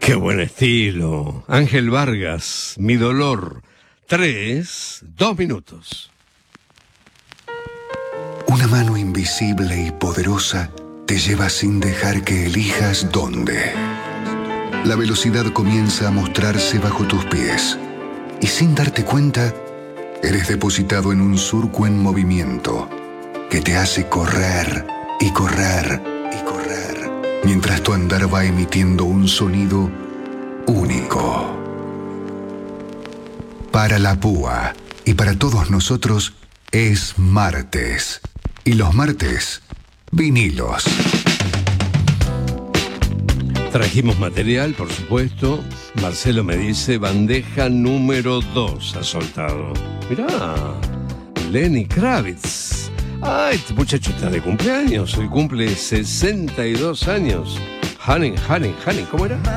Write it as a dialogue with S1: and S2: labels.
S1: Qué buen estilo. Ángel Vargas, Mi dolor. 2 minutos.
S2: Una mano invisible y poderosa te lleva sin dejar que elijas dónde. La velocidad comienza a mostrarse bajo tus pies y sin darte cuenta, eres depositado en un surco en movimiento que te hace correr y correr y correr, mientras tu andar va emitiendo un sonido único. Para la púa y para todos nosotros es martes. Y los martes, vinilos.
S1: Trajimos material, por supuesto. Marcelo me dice, bandeja número 2 ha soltado. Mirá, Lenny Kravitz. Ah, este muchacho está de cumpleaños. Hoy cumple 62 años. Honey, ¿cómo era?